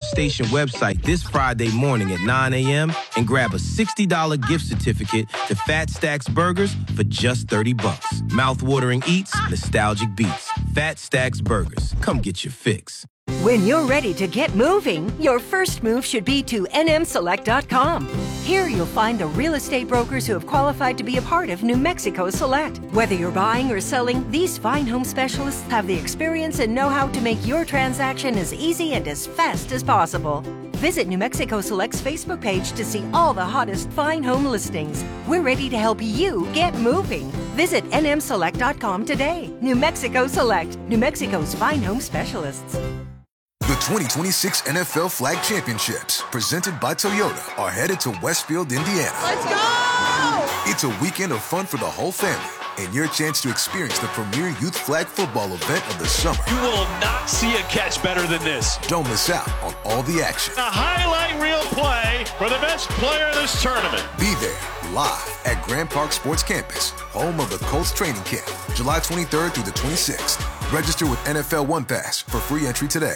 Station website this Friday morning at 9 a.m. and grab a $60 gift certificate to Fat Stacks Burgers for just $30. Mouth-watering eats, nostalgic beats. Fat Stacks Burgers. Come get your fix. When you're ready to get moving, your first move should be to nmselect.com. Here you'll find the real estate brokers who have qualified to be a part of New Mexico Select. Whether you're buying or selling, these fine home specialists have the experience and know-how to make your transaction as easy and as fast as possible. Visit New Mexico Select's Facebook page to see all the hottest fine home listings. We're ready to help you get moving. Visit nmselect.com today. New Mexico Select, New Mexico's fine home specialists. The 2026 NFL Flag Championships, presented by Toyota, are headed to Westfield, Indiana. Let's go! It's a weekend of fun for the whole family and your chance to experience the premier youth flag football event of the summer. You will not see a catch better than this. Don't miss out on all the action. A highlight reel play for the best player in this tournament. Be there live at Grand Park Sports Campus, home of the Colts training camp, July 23rd through the 26th. Register with NFL One Pass for free entry today.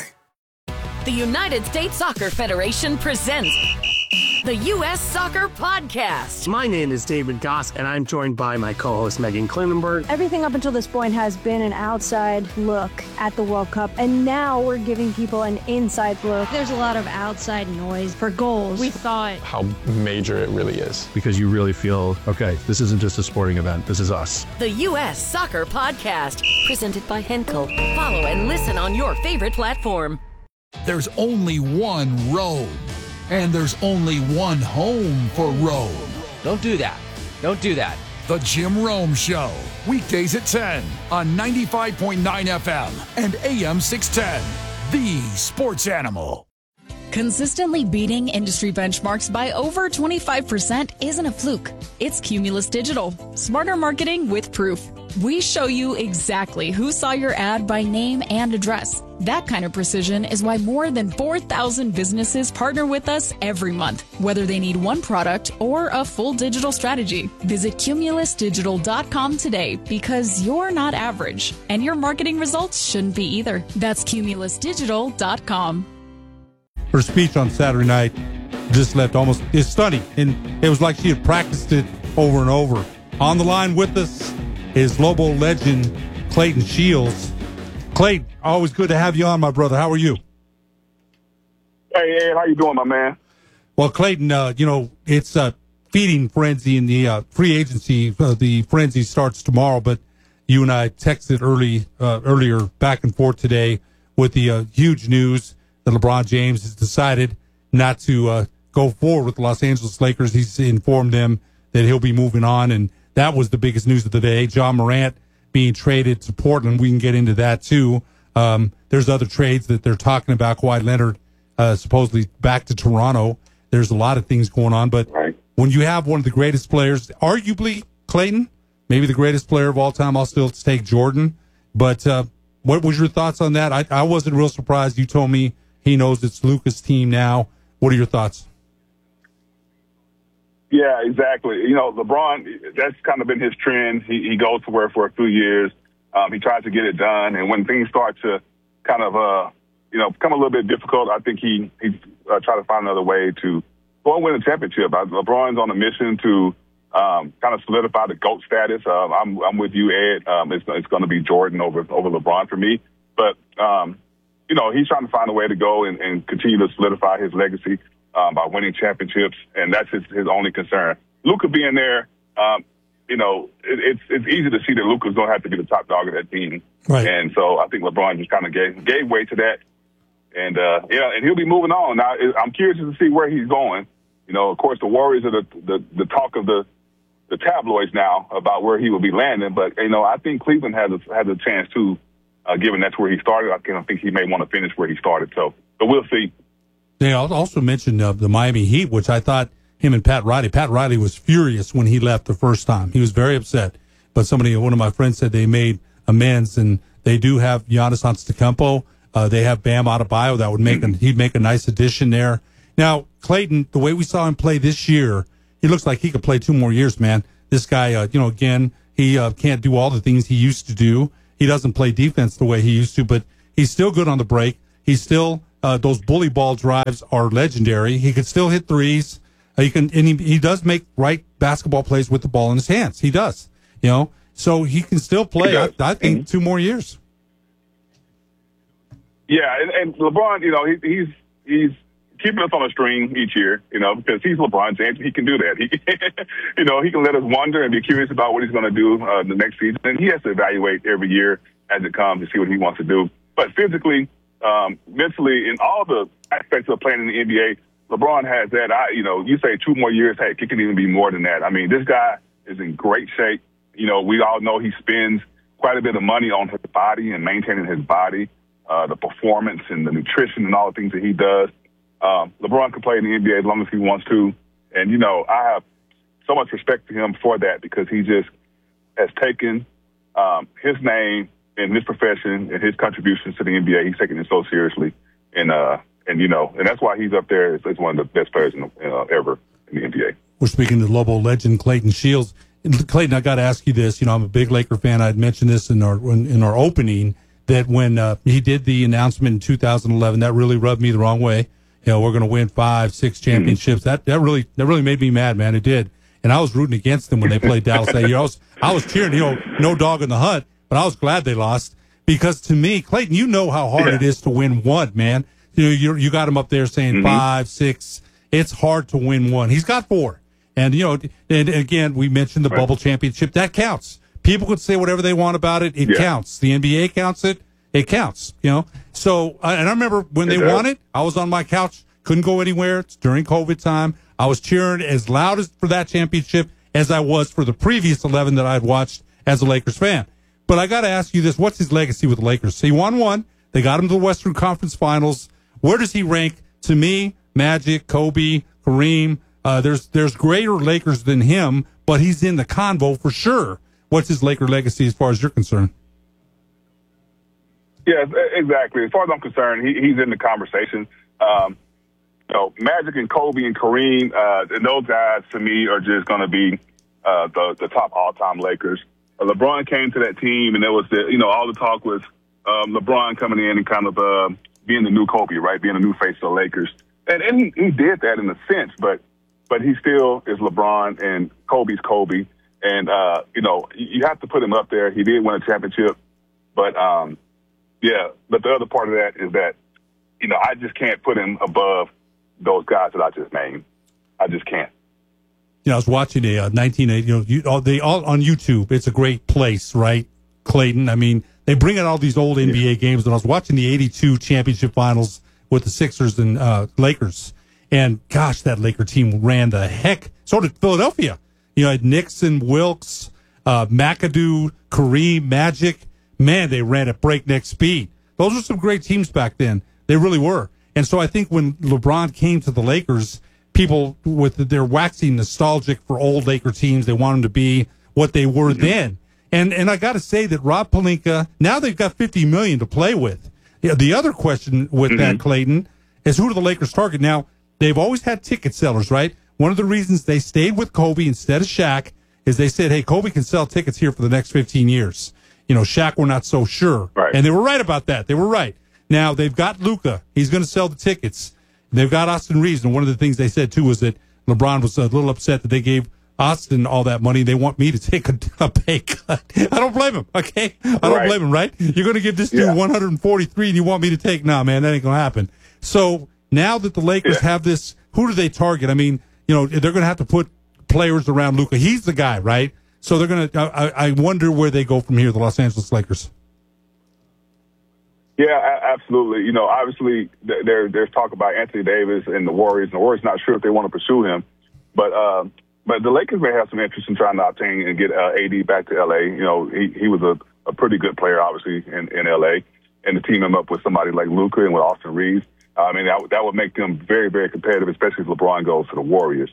The United States Soccer Federation presents the U.S. Soccer Podcast. My name is David Goss, and I'm joined by my co-host, Megan Klinenberg. Everything up until this point has been an outside look at the World Cup, and now we're giving people an inside look. There's a lot of outside noise for goals. We thought how major it really is. Because you really feel, okay, this isn't just a sporting event, this is us. The U.S. Soccer Podcast, presented by Henkel. Follow and listen on your favorite platform. There's only one road, and there's only one home for Rome. Don't do that. Don't do that. The Jim Rome Show, weekdays at 10 on 95.9 FM and AM 610, the sports animal. Consistently beating industry benchmarks by over 25% isn't a fluke. It's Cumulus Digital. Smarter marketing with proof. We show you exactly who saw your ad by name and address. That kind of precision is why more than 4,000 businesses partner with us every month, whether they need one product or a full digital strategy. Visit cumulusdigital.com today because you're not average, and your marketing results shouldn't be either. That's cumulusdigital.com. Her speech on Saturday night just left it's stunning, and it was like she had practiced it over and over. On the line with us is Lobo legend Clayton Shields. Clayton, always good to have you on, my brother. How are you? Hey, Ed, how you doing, my man? Well, Clayton, it's a feeding frenzy in the free agency. The frenzy starts tomorrow, but you and I texted earlier back and forth today with the huge news that LeBron James has decided not to go forward with the Los Angeles Lakers. He's informed them that he'll be moving on, and that was the biggest news of the day. John Morant being traded to Portland. We can get into that, too. There's other trades that they're talking about. Kawhi Leonard supposedly back to Toronto. There's a lot of things going on, but when you have one of the greatest players, arguably Clayton, maybe the greatest player of all time, I'll still take Jordan. But what was your thoughts on that? I wasn't real surprised. You told me he knows it's Luka's team now. What are your thoughts? Yeah, exactly. LeBron, that's kind of been his trend. He goes to work for a few years. He tries to get it done. And when things start to kind of, become a little bit difficult, I think he try to find another way to go and win a championship. LeBron's on a mission to kind of solidify the GOAT status. I'm with you, Ed. It's going to be Jordan over LeBron for me. But, he's trying to find a way to go and continue to solidify his legacy by winning championships, and that's his only concern. Luka being there, it's easy to see that Luka's going to have to be the top dog of that team. Right. And so I think LeBron just kind of gave way to that. And, and he'll be moving on. Now, I'm curious to see where he's going. Of course, the Warriors are the talk of the tabloids now about where he will be landing. But, I think Cleveland has a chance, too, given that's where he started. I think he may want to finish where he started. So, but we'll see. They also mentioned the Miami Heat, which I thought him and Pat Riley was furious when he left the first time. He was very upset. But one of my friends said they made amends, and they do have Giannis Antetokounmpo. They have Bam Adebayo. That would he'd make a nice addition there. Now, Clayton, the way we saw him play this year, he looks like he could play 2 more years, man. This guy, again, he can't do all the things he used to do. He doesn't play defense the way he used to, but he's still good on the break. He's still those bully ball drives are legendary. He can still hit threes. He does make right basketball plays with the ball in his hands. He does, so he can still play. I think 2 more years. Yeah, and LeBron, he's keeping us on a string each year, because he's LeBron James. He can do that. He can let us wonder and be curious about what he's going to do the next season. And he has to evaluate every year as it comes to see what he wants to do. But physically, mentally, in all the aspects of playing in the NBA, LeBron has that. You say 2 more years, heck, it can even be more than that. I mean, this guy is in great shape. We all know he spends quite a bit of money on his body and maintaining his body, the performance and the nutrition and all the things that he does. LeBron can play in the NBA as long as he wants to. And, I have so much respect for him for that, because he just has taken his name and his profession and his contributions to the NBA. He's taking it so seriously. And that's why he's up there as one of the best players ever in the NBA. We're speaking to Lobo legend Clayton Shields. And Clayton, I got to ask you this. I'm a big Laker fan. I had mentioned this in our opening, that when he did the announcement in 2011, that really rubbed me the wrong way. We're going to win 5-6 championships. That really made me mad, man. It did. And I was rooting against them when they played Dallas that year. I was cheering, no dog in the hunt, but I was glad they lost, because to me, Clayton, you know how hard it is to win one, man. You got him up there saying 5, 6. It's hard to win one. He's got 4. And, and again, we mentioned the bubble championship. That counts. People could say whatever they want about it. It counts. The NBA counts it. It counts, So, and I remember when they won it, I was on my couch, couldn't go anywhere. It's during COVID time. I was cheering as loud as for that championship as I was for the previous 11 that I'd watched as a Lakers fan. But I got to ask you this. What's his legacy with the Lakers? So he won 1. They got him to the Western Conference Finals. Where does he rank? To me, Magic, Kobe, Kareem. There's greater Lakers than him, but he's in the convo for sure. What's his Laker legacy as far as you're concerned? Yeah, exactly. As far as I'm concerned, he's in the conversation. Magic and Kobe and Kareem, and those guys to me are just going to be the top all-time Lakers. LeBron came to that team, and there was all the talk was LeBron coming in and kind of being the new Kobe, right? Being the new face of the Lakers, and he did that in a sense, but he still is LeBron, and Kobe's Kobe, and you have to put him up there. He did win a championship, but but the other part of that is that, I just can't put him above those guys that I just named. I just can't. I was watching a 1980, they all on YouTube. It's a great place, right, Clayton? I mean, they bring out all these old NBA games, and I was watching the 82 championship finals with the Sixers and Lakers. And gosh, that Laker team ran the heck. So did Philadelphia. Had Nixon, Wilkes, McAdoo, Kareem, Magic. Man, they ran at breakneck speed. Those were some great teams back then. They really were. And so I think when LeBron came to the Lakers, people they're waxing nostalgic for old Laker teams. They want them to be what they were then. And I got to say that Rob Pelinka, now they've got $50 million to play with. The other question with that, Clayton, is who do the Lakers target? Now, they've always had ticket sellers, right? One of the reasons they stayed with Kobe instead of Shaq is they said, hey, Kobe can sell tickets here for the next 15 years. Shaq, we're not so sure. Right. And they were right about that. They were right. Now, they've got Luka. He's going to sell the tickets. They've got Austin Reeves. And one of the things they said, too, was that LeBron was a little upset that they gave Austin all that money. They want me to take a pay cut. I don't blame him, okay? I don't blame him, right? You're going to give this dude 143 and you want me to take? Nah, man, that ain't going to happen. So now that the Lakers have this, who do they target? I mean, they're going to have to put players around Luka. He's the guy, right? So they're going to. I wonder where they go from here. The Los Angeles Lakers. Yeah, absolutely. Obviously there's talk about Anthony Davis and the Warriors. And the Warriors not sure if they want to pursue him, but the Lakers may have some interest in trying to obtain and get AD back to LA. He was a pretty good player, obviously, in LA, and to team him up with somebody like Luka and with Austin Reeves. I mean, that would make them very, very competitive, especially if LeBron goes to the Warriors.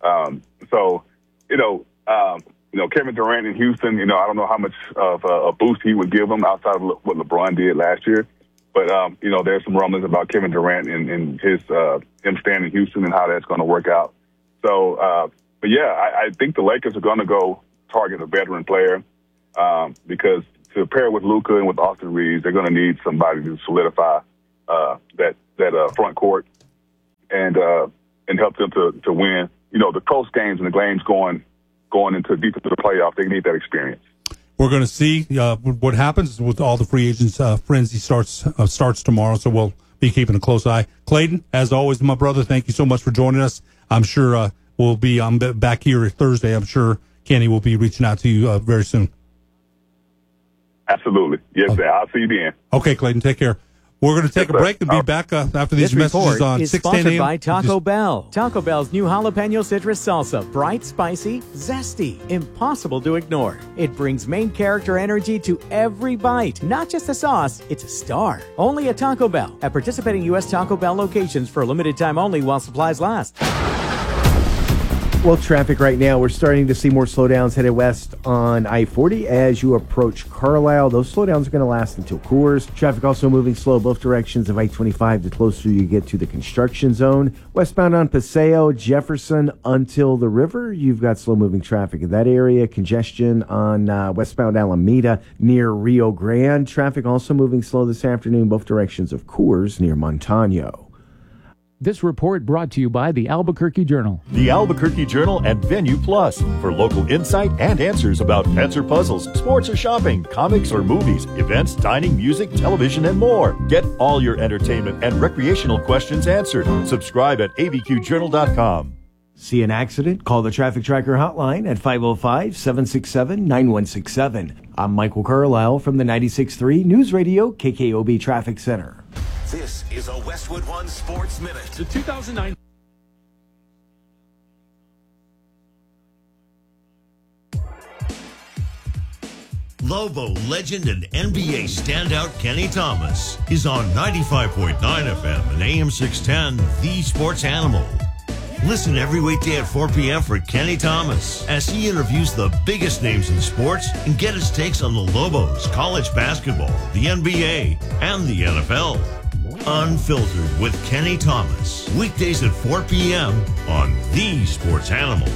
Kevin Durant in Houston, I don't know how much of a boost he would give them outside of what LeBron did last year. But, there's some rumblings about Kevin Durant and his him staying in Houston and how that's going to work out. So, I think the Lakers are going to go target a veteran player because to pair with Luka and with Austin Reeves, they're going to need somebody to solidify that front court and help them to win. You know, the close games and the games going into deep into the playoff, they need that experience. We're going to see what happens with all the free agents. Frenzy starts tomorrow, so we'll be keeping a close eye. Clayton, as always, my brother, thank you so much for joining us. I'm sure we'll be back here Thursday. I'm sure Kenny will be reaching out to you very soon. Absolutely. Yes, sir. I'll see you then. Okay, Clayton, take care. We're going to take a break and be back after these messages on 6:10 a.m. This report is sponsored by Taco Bell. Taco Bell's new jalapeno citrus salsa. Bright, spicy, zesty, impossible to ignore. It brings main character energy to every bite. Not just a sauce, it's a star. Only at Taco Bell. At participating U.S. Taco Bell locations for a limited time only while supplies last. Well, traffic right now, we're starting to see more slowdowns headed west on I-40 as you approach Carlisle. Those slowdowns are going to last until Coors. Traffic also moving slow both directions of I-25 the closer you get to the construction zone. Westbound on Paseo, Jefferson until the river, you've got slow-moving traffic in that area. Congestion on westbound Alameda near Rio Grande. Traffic also moving slow this afternoon both directions of Coors near Montano. This report brought to you by the Albuquerque Journal. The Albuquerque Journal and Venue Plus for local insight and answers about pets or puzzles, sports or shopping, comics or movies, events, dining, music, television, and more. Get all your entertainment and recreational questions answered. Subscribe at abqjournal.com. See an accident? Call the Traffic Tracker hotline at 505-767-9167. I'm Michael Carlisle from the 96.3 News Radio KKOB Traffic Center. This is a Westwood One Sports Minute. The 2009 Lobo legend and NBA standout Kenny Thomas is on 95.9 FM and AM 610, The Sports Animal. Listen every weekday at 4 p.m. for Kenny Thomas as he interviews the biggest names in sports and get his takes on the Lobos, college basketball, the NBA, and the NFL. Unfiltered with Kenny Thomas. Weekdays at 4 p.m. on The Sports Animal.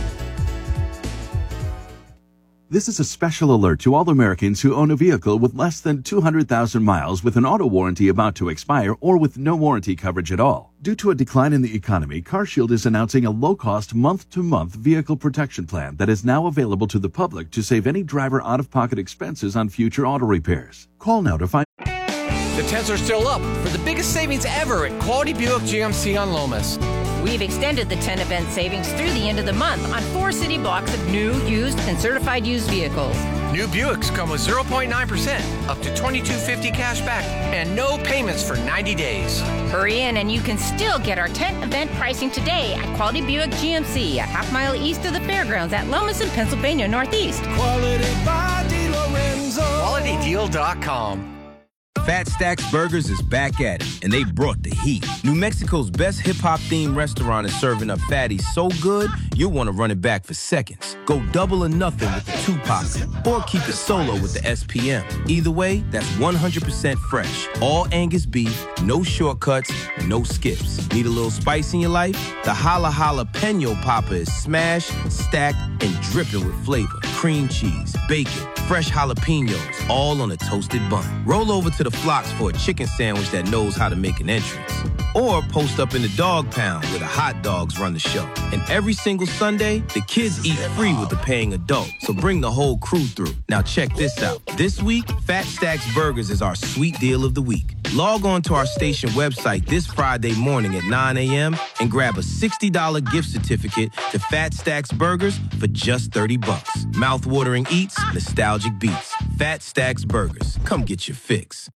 This is a special alert to all Americans who own a vehicle with less than 200,000 miles with an auto warranty about to expire or with no warranty coverage at all. Due to a decline in the economy, CarShield is announcing a low-cost month-to-month vehicle protection plan that is now available to the public to save any driver out-of-pocket expenses on future auto repairs. Call now to find... The tents are still up for the biggest savings ever at Quality Buick GMC on Lomas. We've extended the 10 event savings through the end of the month on 4 city blocks of new, used, and certified used vehicles. New Buicks come with 0.9%, up to $2,250 cash back, and no payments for 90 days. Hurry in and you can still get our 10 event pricing today at Quality Buick GMC, a half-mile east of the fairgrounds at Lomas in Pennsylvania Northeast. Quality by DeLorenzo. QualityDeal.com. Fat Stacks Burgers is back at it, and they brought the heat. New Mexico's best hip-hop themed restaurant is serving up fatties so good, you'll want to run it back for seconds. Go double or nothing with the Tupac, or keep it solo with the SPM. Either way, that's 100% fresh. All Angus beef, no shortcuts, no skips. Need a little spice in your life? The Hala Jalapeno Popper is smashed, stacked, and dripping with flavor. Cream cheese, bacon, fresh jalapenos, all on a toasted bun. Roll over to the Flocks for a chicken sandwich that knows how to make an entrance. Or post up in the dog pound where the hot dogs run the show. And every single Sunday, the kids eat free with the paying adult. So bring the whole crew through. Now check this out. This week, Fat Stacks Burgers is our sweet deal of the week. Log on to our station website this Friday morning at 9 a.m. and grab a $60 gift certificate to Fat Stacks Burgers for just $30. Mouth-watering eats, nostalgic beats. Fat Stacks Burgers. Come get your fix.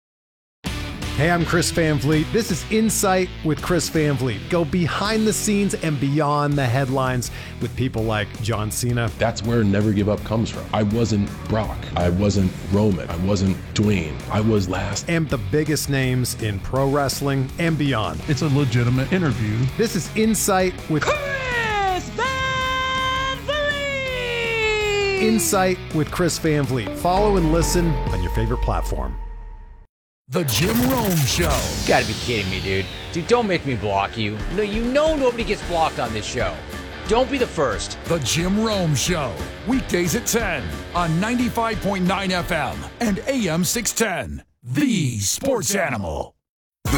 Hey, I'm Chris Van Vliet. This is Insight with Chris Van Vliet. Go behind the scenes and beyond the headlines with people like John Cena. That's where Never Give Up comes from. I wasn't Brock. I wasn't Roman. I wasn't Dwayne. I was last. And the biggest names in pro wrestling and beyond. It's a legitimate interview. This is Insight with Chris Van Vliet. Insight with Chris Van Vliet. Follow and listen on your favorite platform. The Jim Rome Show. You gotta be kidding me, dude. Dude, don't make me block you. No, you know nobody gets blocked on this show. Don't be the first. The Jim Rome Show. Weekdays at 10 on 95.9 FM and AM 610. The Sports Animal. The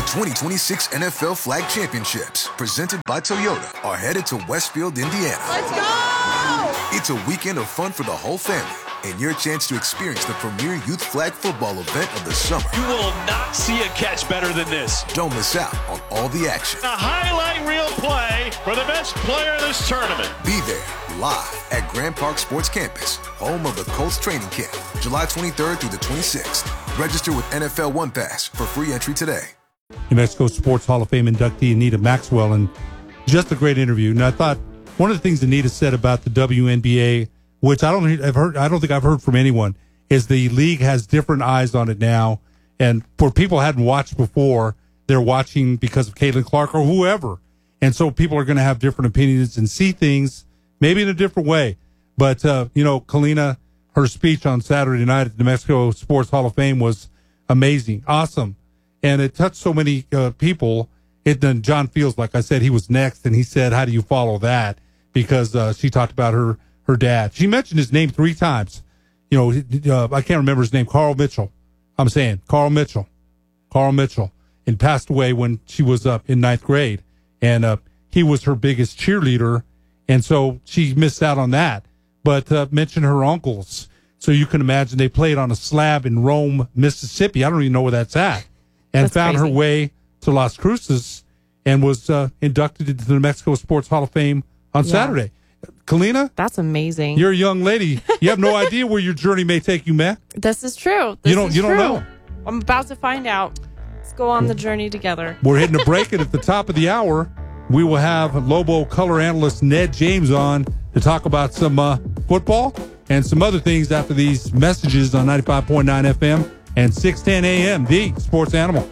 The 2026 NFL Flag Championships, presented by Toyota, are headed to Westfield, Indiana. Let's go! It's a weekend of fun for the whole family and your chance to experience the premier youth flag football event of the summer. You will not see a catch better than this. Don't miss out on all the action. A highlight reel play for the best player in this tournament. Be there live at Grand Park Sports Campus, home of the Colts training camp, July 23rd through the 26th. Register with NFL One Pass for free entry today. New Mexico Sports Hall of Fame inductee Anita Maxwell, and just a great interview. And I thought one of the things Anita said about the WNBA, which I don't think I've heard from anyone, is the league has different eyes on it now. And for people who hadn't watched before, they're watching because of Caitlin Clark or whoever. And so people are going to have different opinions and see things maybe in a different way. But, Kalina, her speech on Saturday night at the New Mexico Sports Hall of Fame was amazing, awesome. And it touched so many people. Then John Fields, like I said, he was next, and he said, how do you follow that? Because she talked about her dad. She mentioned his name 3 times. I can't remember his name, Carl Mitchell. I'm saying Carl Mitchell, and passed away when she was up in 9th grade. And he was her biggest cheerleader, and so she missed out on that. But mentioned her uncles. So you can imagine they played on a slab in Rome, Mississippi. I don't even know where that's at. And that's found crazy. her way to Las Cruces and was inducted into the New Mexico Sports Hall of Fame on Saturday. Kalina? That's amazing. You're a young lady. You have no idea where your journey may take you, man. This is true. You don't know. I'm about to find out. Let's go on the journey together. We're hitting a break, and at the top of the hour, we will have Lobo color analyst Ned James on to talk about some football and some other things after these messages on 95.9 FM and 610 AM, the Sports Animal.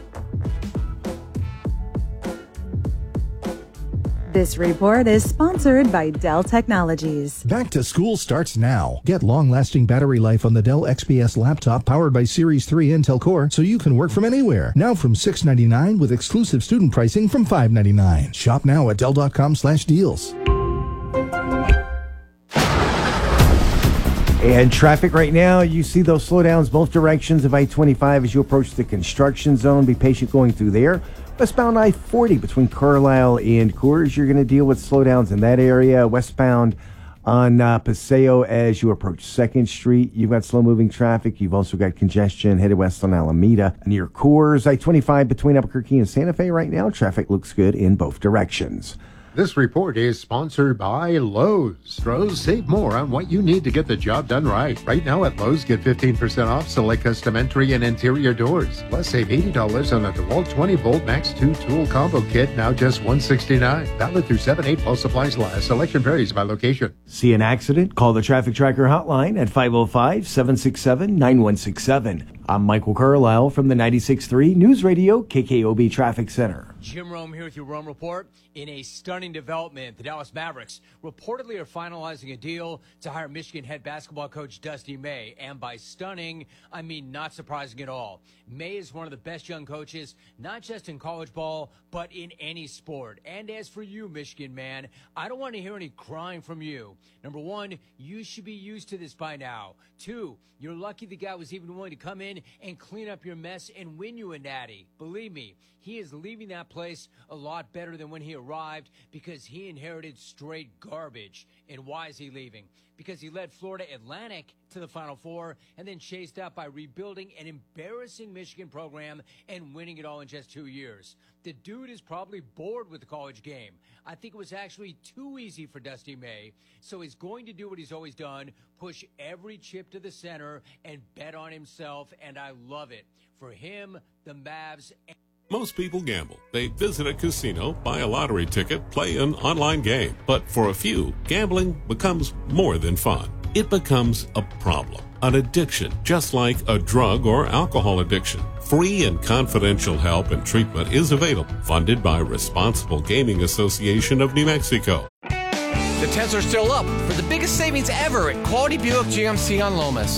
This report is sponsored by Dell Technologies. Back to school starts now. Get long-lasting battery life on the Dell XPS laptop powered by Series 3 Intel Core so you can work from anywhere. Now from $699 with exclusive student pricing from $599. Shop now at Dell.com/deals. And traffic right now, you see those slowdowns both directions of I-25 as you approach the construction zone. Be patient going through there. Westbound I-40 between Carlisle and Coors, you're going to deal with slowdowns in that area. Westbound on Paseo as you approach 2nd Street, you've got slow-moving traffic. You've also got congestion headed west on Alameda near Coors. I-25 between Albuquerque and Santa Fe right now, traffic looks good in both directions. This report is sponsored by Lowe's. Pros, save more on what you need to get the job done right. Right now at Lowe's, get 15% off select custom entry and interior doors. Plus, save $80 on a DeWalt 20-volt Max 2 tool combo kit, now just $169. Valid through 7/8 while supplies last. Selection varies by location. See an accident? Call the Traffic Tracker hotline at 505-767-9167. I'm Michael Carlisle from the 96.3 News Radio KKOB Traffic Center. Jim Rome here with your Rome Report. In a stunning development, the Dallas Mavericks reportedly are finalizing a deal to hire Michigan head basketball coach Dusty May. And by stunning, I mean not surprising at all. May is one of the best young coaches, not just in college ball, but in any sport. And as for you, Michigan man, I don't want to hear any crying from you. Number one, you should be used to this by now. 2, you're lucky the guy was even willing to come in and clean up your mess and win you a natty. Believe me, he is leaving that place a lot better than when he arrived because he inherited straight garbage. And why is he leaving? Because he led Florida Atlantic to the Final Four and then chased out by rebuilding an embarrassing Michigan program and winning it all in just 2 years. The dude is probably bored with the college game. I think it was actually too easy for Dusty May, so he's going to do what he's always done, push every chip to the center and bet on himself, and I love it. For him, the Mavs... Most people gamble. They visit a casino, buy a lottery ticket, play an online game. But for a few, gambling becomes more than fun. It becomes a problem, an addiction, just like a drug or alcohol addiction. Free and confidential help and treatment is available, funded by Responsible Gaming Association of New Mexico. The tents are still up for the biggest savings ever at Quality Buick GMC on Lomas.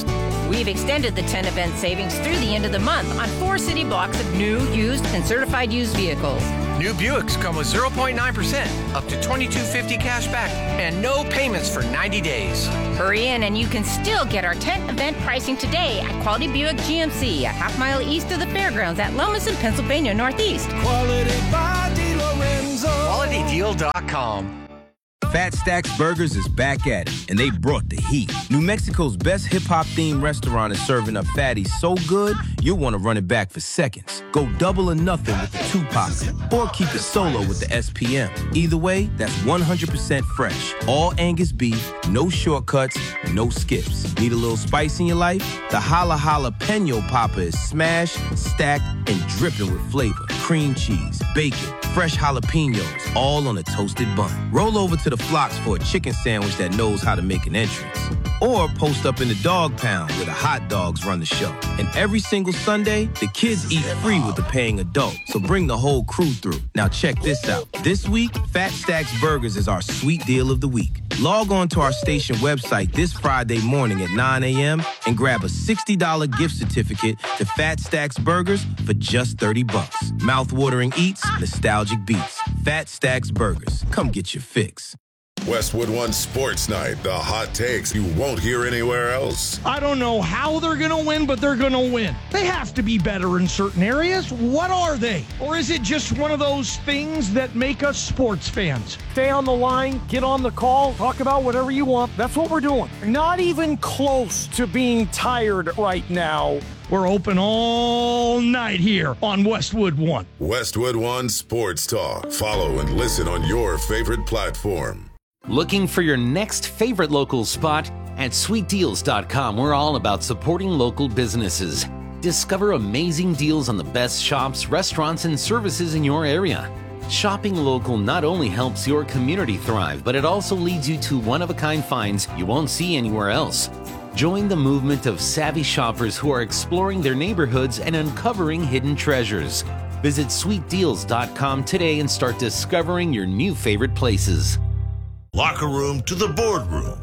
We've extended the 10 event savings through the end of the month on 4 city blocks of new, used, and certified used vehicles. New Buicks come with 0.9%, up to $22.50 cash back, and no payments for 90 days. Hurry in and you can still get our 10 event pricing today at Quality Buick GMC, a half-mile east of the fairgrounds at Lomas in Pennsylvania Northeast. Quality by DeLorenzo. QualityDeal.com. Fat Stacks Burgers is back at it, and they brought the heat. New Mexico's best hip-hop themed restaurant is serving up fatties so good, you'll want to run it back for seconds. Go double or nothing with the Tupac, or keep it solo with the SPM. Either way, that's 100% fresh. All Angus beef, no shortcuts, no skips. Need a little spice in your life? The Hala Jalapeno Popper is smashed, stacked, and dripping with flavor. Cream cheese, bacon, fresh jalapenos, all on a toasted bun. Roll over to the Flocks for a chicken sandwich that knows how to make an entrance. Or post up in the dog pound where the hot dogs run the show. And every single Sunday, the kids eat free with the paying adult. So bring the whole crew through. Now check this out. This week, Fat Stacks Burgers is our sweet deal of the week. Log on to our station website this Friday morning at 9 a.m. and grab a $60 gift certificate to Fat Stacks Burgers for just $30. Mouth-watering eats, nostalgic beats. Fat Stacks Burgers. Come get your fix. Westwood One Sports Night, the hot takes you won't hear anywhere else. I don't know how they're going to win, but they're going to win. They have to be better in certain areas. What are they? Or is it just one of those things that make us sports fans? Stay on the line, get on the call, talk about whatever you want. That's what we're doing. Not even close to being tired right now. We're open all night here on Westwood One. Westwood One Sports Talk. Follow and listen on your favorite platform. Looking for your next favorite local spot? At sweetdeals.com, we're all about supporting local businesses. Discover amazing deals on the best shops, restaurants, and services in your area. Shopping local not only helps your community thrive, but it also leads you to one-of-a-kind finds you won't see anywhere else. Join the movement of savvy shoppers who are exploring their neighborhoods and uncovering hidden treasures. Visit sweetdeals.com today and start discovering your new favorite places. Locker room to the boardroom.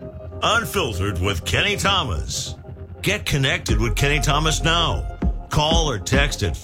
Unfiltered with Kenny Thomas. Get connected with Kenny Thomas now. Call or text at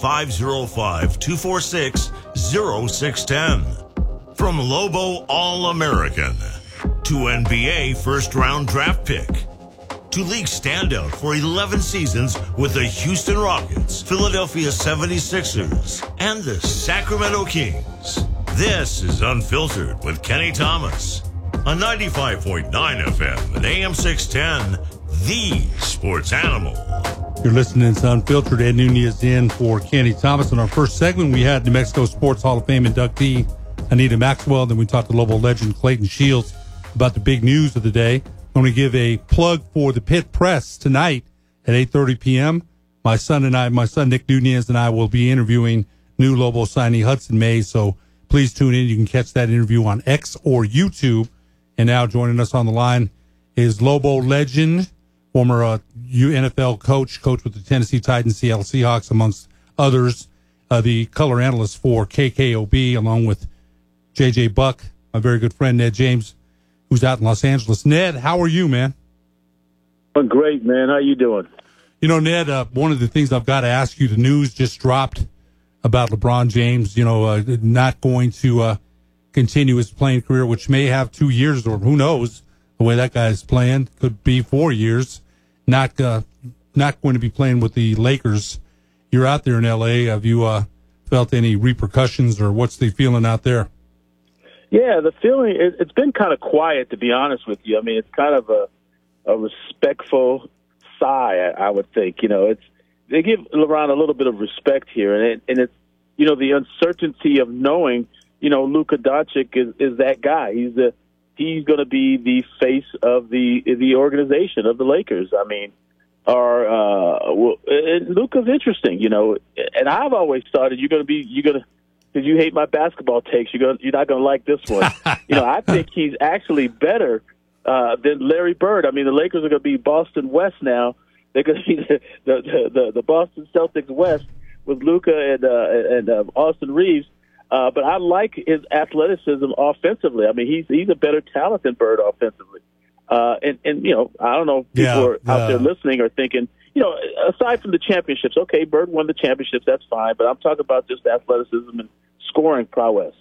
505-246-0610. From Lobo All-American to NBA first-round draft pick to league standout for 11 seasons with the Houston Rockets, Philadelphia 76ers, and the Sacramento Kings. This is Unfiltered with Kenny Thomas on 95.9 FM and AM 610, the sports animal. You're listening to Unfiltered. Ed Nunez in for Kenny Thomas. In our first segment, we had New Mexico Sports Hall of Fame inductee Anita Maxwell. Then we talked to Lobo legend Clayton Shields about the big news of the day. I'm going to give a plug for the Pit Press tonight at 8:30 p.m. My son Nick Nunez and I will be interviewing new Lobo signee Hudson Mays. So please tune in. You can catch that interview on X or YouTube. And now joining us on the line is Lobo legend, former NFL coach with the Tennessee Titans, Seattle Seahawks, amongst others, the color analyst for KKOB, along with J.J. Buck, my very good friend Ned James, who's out in Los Angeles. Ned, how are you, man? I'm great, man. How you doing? You know, Ned, one of the things I've got to ask you, the news just dropped about LeBron James, not going to continue his playing career, which may have 2 years, or who knows, the way that guy's playing, could be 4 years, not going to be playing with the Lakers. You're out there in L.A. Have you felt any repercussions, or what's the feeling out there? Yeah, the feeling, it's been kind of quiet, to be honest with you. I mean, it's kind of a respectful sigh, I would think. They give LeBron a little bit of respect here, and it's, the uncertainty of knowing, Luka Doncic is that guy. He's going to be the face of the organization of the Lakers. I mean, Luka's interesting, and I've always thought that because you hate my basketball takes, you're not going to like this one. I think he's actually better than Larry Bird. I mean, the Lakers are going to be Boston West now. They're going to be the Boston Celtics West with Luka and Austin Reeves. But I like his athleticism offensively. I mean, he's a better talent than Bird offensively. And you know, I don't know if people are out there listening or thinking, you know, aside from the championships, okay, Bird won the championships, that's fine, but I'm talking about just athleticism and scoring prowess.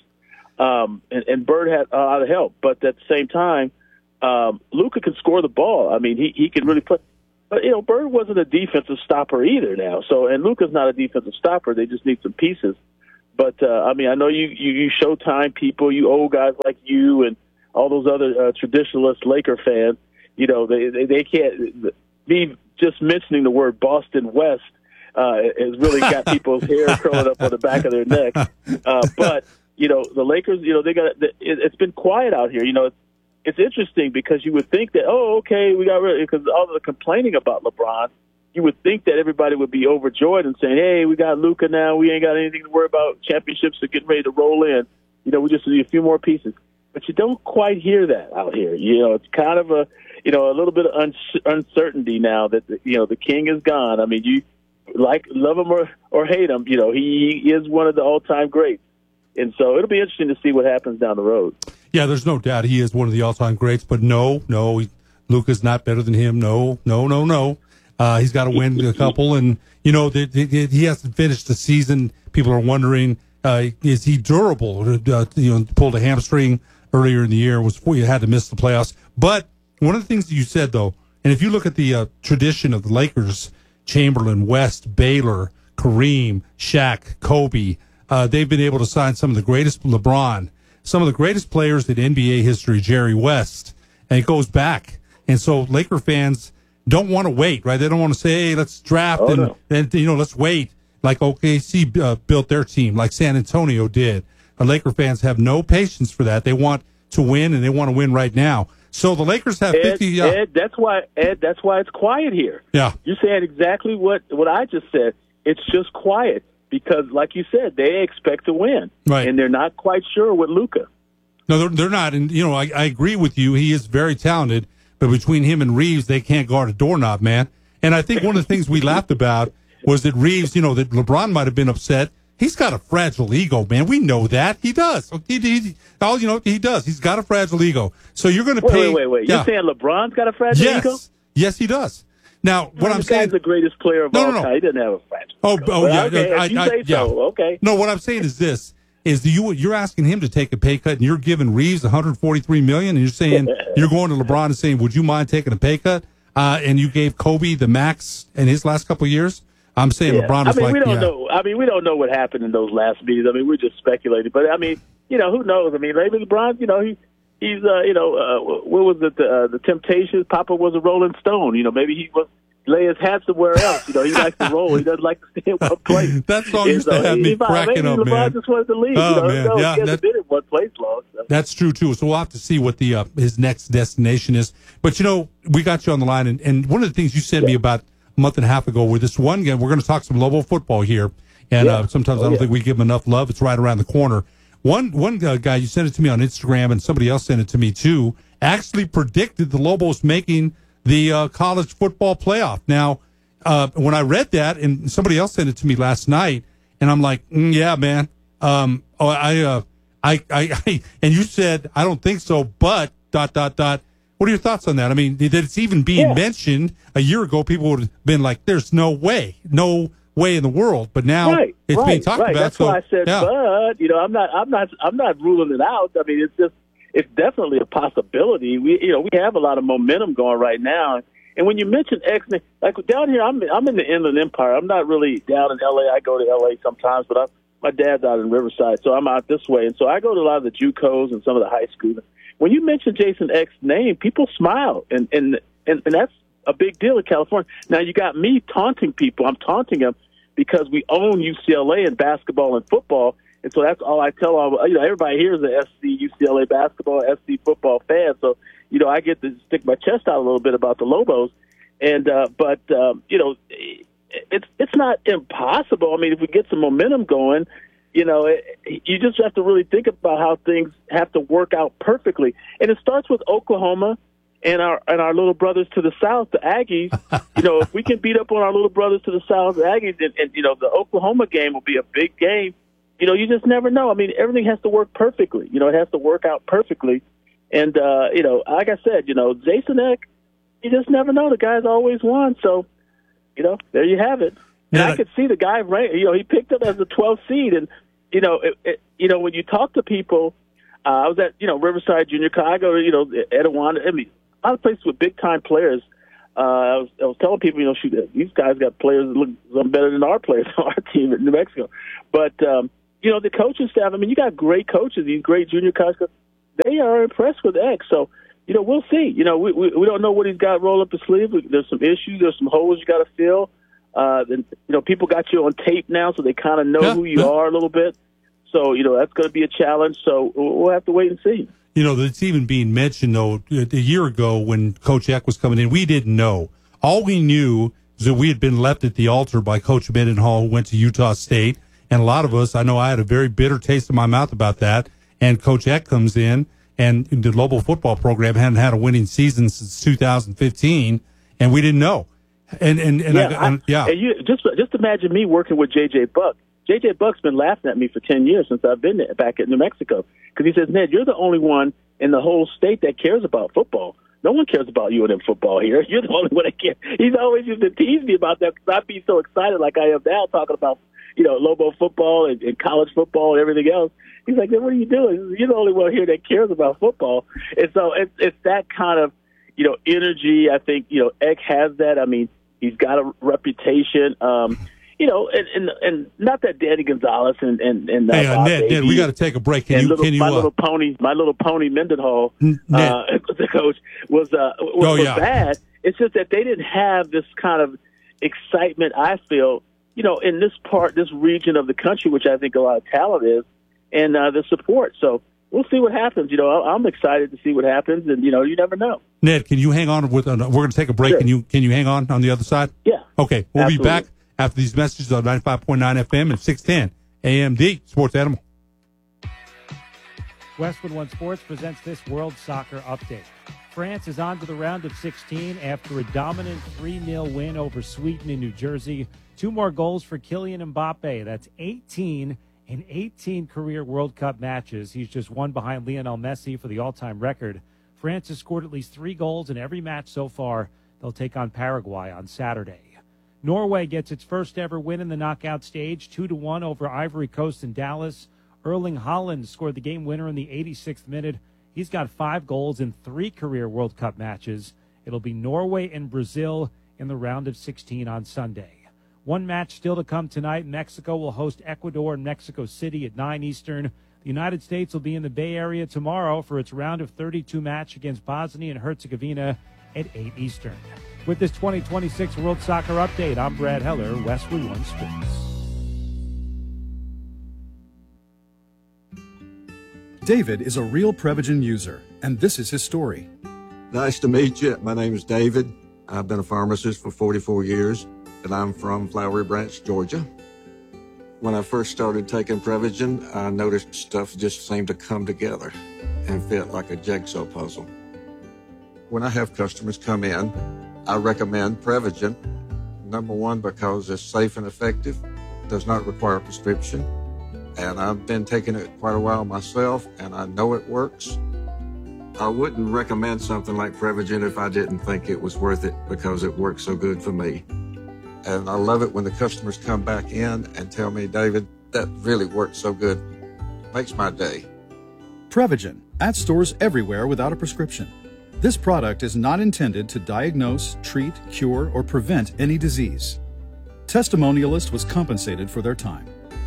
And Bird had a lot of help, but at the same time, Luka can score the ball. I mean, he can really play. But, you know, Bird wasn't a defensive stopper either now. So, and Luka's not a defensive stopper. They just need some pieces. But, I mean, I know you Showtime people, you old guys like you and all those other traditionalist Laker fans, you know, they can't be just mentioning the word Boston West has really got people's hair curling up on the back of their neck. But, you know, the Lakers, you know, it's been quiet out here. You know, it's interesting because you would think that, oh, okay, we got rid of, because all the complaining about LeBron, you would think that everybody would be overjoyed and saying, hey, we got Luka now, we ain't got anything to worry about, championships are getting ready to roll in. You know, we just need a few more pieces. But you don't quite hear that out here. You know, it's kind of a little bit of uncertainty now that, you know, the king is gone. I mean, you love him or hate him, you know, he is one of the all-time greats. And so it'll be interesting to see what happens down the road. Yeah, there's no doubt he is one of the all-time greats, but no, Luka's not better than him. No. He's got to win a couple, and, you know, he hasn't finished the season. People are wondering, is he durable? You know, pulled a hamstring earlier in the year, he had to miss the playoffs. But one of the things that you said, though, and if you look at the tradition of the Lakers, Chamberlain, West, Baylor, Kareem, Shaq, Kobe, they've been able to sign some of the greatest, LeBron, some of the greatest players in NBA history, Jerry West, and it goes back. And so Laker fans don't want to wait, right? They don't want to say, hey, let's draft and you know, let's wait. Like OKC built their team, like San Antonio did. Laker fans have no patience for that. They want to win, and they want to win right now. So the Lakers have 50. Ed, that's why it's quiet here. Yeah, you're saying exactly what I just said. It's just quiet because, like you said, they expect to win, right? And they're not quite sure with Luka. No, they're not. And you know, I agree with you. He is very talented, but between him and Reeves, they can't guard a doorknob, man. And I think one of the things we laughed about was that Reeves, you know, that LeBron might have been upset. He's got a fragile ego, man. We know that. He does. He does. He's got a fragile ego. So you're going to pay. Wait. Yeah. You're saying LeBron's got a fragile ego? Yes, he does. Now, what I'm saying. He's the greatest player of all time. He doesn't have a fragile ego. Oh, yeah. Okay, you say so. Okay. No, what I'm saying is this. You're asking him to take a pay cut, and you're giving Reeves $143 million, and you're saying you're going to LeBron and saying, would you mind taking a pay cut? And you gave Kobe the max in his last couple of years. I'm saying LeBron was we don't know. I mean, we don't know what happened in those last meetings. I mean, we're just speculating. But I mean, you know, who knows? I mean, maybe LeBron, you know, he's what was it? The Temptations. Papa was a Rolling Stone. You know, maybe he was lay his hat somewhere else. You know, he likes to roll. He doesn't like to stay in one place. That song used to have me cracking up, LeBron man. just wanted to leave. Oh, man. He hasn't been in one place long. So. That's true, too. So we'll have to see what the his next destination is. But, you know, we got you on the line, and one of the things you said to me about a month and a half ago, where this one game, we're going to talk some Lobo football here, and sometimes I don't think we give them enough love. It's right around the corner. One guy, you sent it to me on Instagram, and somebody else sent it to me, too, actually predicted the Lobos making the college football playoff. Now, when I read that, and somebody else sent it to me last night, and I'm like, yeah, man. And you said, I don't think so, but ... What are your thoughts on that? I mean, that it's even being mentioned a year ago, people would have been like, there's no way in the world. But now it's being talked about. That's why I said, but, you know, I'm not ruling it out. I mean, it's definitely a possibility. We have a lot of momentum going right now. And when you mention X, like down here, I'm in the Inland Empire. I'm not really down in L.A. I go to L.A. sometimes, but my dad's out in Riverside, so I'm out this way. And so I go to a lot of the JUCOs and some of the high schools. When you mention Jason X's name, people smile, and that's a big deal in California. Now, you got me taunting people. I'm taunting them because we own UCLA in basketball and football, and so that's all I tell all. You know, everybody here is a SC, UCLA basketball, SC football fan, so you know I get to stick my chest out a little bit about the Lobos, and but you know, it's not impossible. I mean, if we get some momentum going. You know, you just have to really think about how things have to work out perfectly. And it starts with Oklahoma and our little brothers to the south, the Aggies. You know, if we can beat up on our little brothers to the south, the Aggies, and you know, the Oklahoma game will be a big game. You know, you just never know. I mean, everything has to work perfectly. You know, it has to work out perfectly. And, like I said, Jason Eck, you just never know. The guy's always won. So, there you have it. And I could see the guy, he picked up as the 12th seed. And, when you talk to people, I was at, Riverside Junior College, Etiwanda, a lot of places with big-time players. I was telling people, shoot, these guys got players that look better than our players on our team in New Mexico. But, the coaching staff, you got great coaches, these great junior college coaches. They are impressed with X. So, we'll see. We don't know what he's got rolled up his sleeve. There's some issues. There's some holes you got to fill. Then, people got you on tape now, so they kind of know who you are a little bit. So, that's going to be a challenge. So we'll have to wait and see. It's even being mentioned, though, a year ago when Coach Eck was coming in, we didn't know. All we knew is that we had been left at the altar by Coach Mendenhall, who went to Utah State. And a lot of us, I know I had a very bitter taste in my mouth about that. And Coach Eck comes in, and the Lobo football program hadn't had a winning season since 2015, and we didn't know. And you just imagine me working with J.J. Buck. J.J. Buck's been laughing at me for 10 years since I've been back at New Mexico, because he says, Ned, you're the only one in the whole state that cares about football. No one cares about UNM football here. You're the only one that cares. He's always used to tease me about that, because I'd be so excited like I am now talking about, Lobo football and college football and everything else. He's like, what are you doing? You're the only one here that cares about football. And so it's that kind of, energy. I think, Eck has that. He's got a reputation. And not that Danny Gonzalez and Ned, we got to take a break. My little pony Mendenhall, the coach was bad. It's just that they didn't have this kind of excitement, I feel, in this region of the country, which I think a lot of talent is, and the support. So we'll see what happens. I'm excited to see what happens, and you never know. Ned, can you hang on we're going to take a break. Sure. Can you hang on the other side? Yeah. Okay, we'll Absolutely. be back after these messages on 95.9 FM and 610 AMD Sports Animal. Westwood One Sports presents this World Soccer Update. France is on to the round of 16 after a dominant 3-0 win over Sweden in New Jersey. 2 more goals for Kylian Mbappe. That's 18 in 18 career World Cup matches. He's just one behind Lionel Messi for the all-time record. France has scored at least 3 goals in every match so far. They'll take on Paraguay on Saturday. Norway gets its first ever win in the knockout stage, 2-1 over Ivory Coast in Dallas. Erling Haaland scored the game winner in the 86th minute. He's got 5 goals in 3 career World Cup matches. It'll be Norway and Brazil in the round of 16 on Sunday. One match still to come tonight. Mexico will host Ecuador in Mexico City at 9 Eastern. The United States will be in the Bay Area tomorrow for its round of 32 match against Bosnia and Herzegovina at 8 Eastern. With this 2026 World Soccer Update, I'm Brad Heller, Westwood One Sports. David is a real Prevagen user, and this is his story. Nice to meet you. My name is David. I've been a pharmacist for 44 years, and I'm from Flowery Branch, Georgia. When I first started taking Prevagen, I noticed stuff just seemed to come together and fit like a jigsaw puzzle. When I have customers come in, I recommend Prevagen. Number one, because it's safe and effective, does not require a prescription. And I've been taking it quite a while myself, and I know it works. I wouldn't recommend something like Prevagen if I didn't think it was worth it, because it works so good for me. And I love it when the customers come back in and tell me, David, that really works so good. Makes my day. Prevagen, at stores everywhere without a prescription. This product is not intended to diagnose, treat, cure, or prevent any disease. Testimonialist was compensated for their time.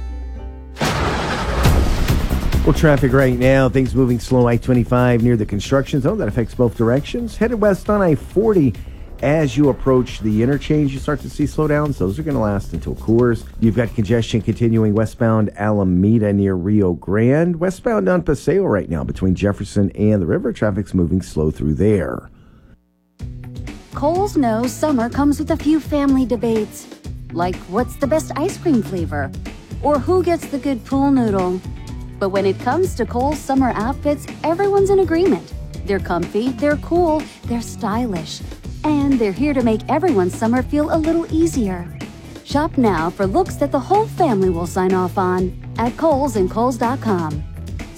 Well, traffic right now, things moving slow. I-25 near the construction zone. That affects both directions. Headed west on I-40. As you approach the interchange, you start to see slowdowns. Those are going to last until Coors. You've got congestion continuing westbound Alameda near Rio Grande. Westbound on Paseo right now between Jefferson and the river. Traffic's moving slow through there. Kohl's knows summer comes with a few family debates. Like, what's the best ice cream flavor? Or who gets the good pool noodle? But when it comes to Kohl's summer outfits, everyone's in agreement. They're comfy, they're cool, they're stylish. And they're here to make everyone's summer feel a little easier. Shop now for looks that the whole family will sign off on at Kohl's and Kohl's.com.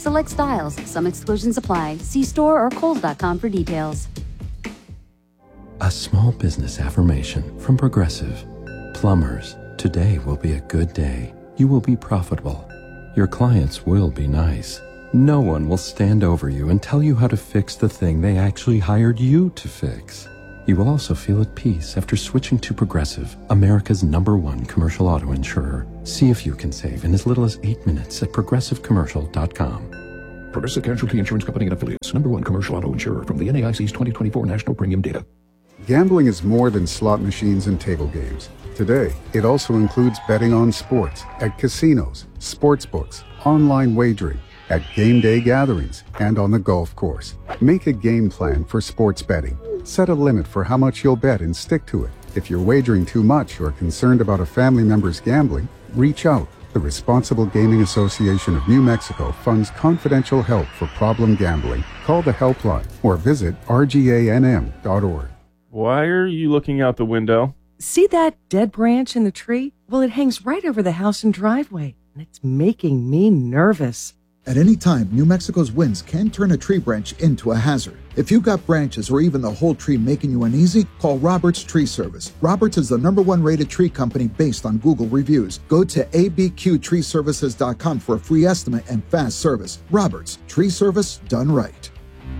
Select styles. Some exclusions apply. See store or Kohl's.com for details. A small business affirmation from Progressive. Plumbers, today will be a good day. You will be profitable. Your clients will be nice. No one will stand over you and tell you how to fix the thing they actually hired you to fix. You will also feel at peace after switching to Progressive, America's #1 commercial auto insurer. See if you can save in as little as 8 minutes at progressivecommercial.com. Progressive Casualty Insurance Company and Affiliates, #1 commercial auto insurer from the NAIC's 2024 National Premium Data. Gambling is more than slot machines and table games. Today, it also includes betting on sports, at casinos, sports books, online wagering, at game day gatherings, and on the golf course. Make a game plan for sports betting. Set a limit for how much you'll bet and stick to it. If you're wagering too much or concerned about a family member's gambling, reach out. The Responsible Gaming Association of New Mexico funds confidential help for problem gambling. Call the helpline or visit rganm.org. Why are you looking out the window? See that dead branch in the tree? Well, it hangs right over the house and driveway, and it's making me nervous. At any time, New Mexico's winds can turn a tree branch into a hazard. If you've got branches or even the whole tree making you uneasy, call Roberts Tree Service. Roberts is the #1 rated tree company based on Google reviews. Go to abqtreeservices.com for a free estimate and fast service. Roberts, tree service done right.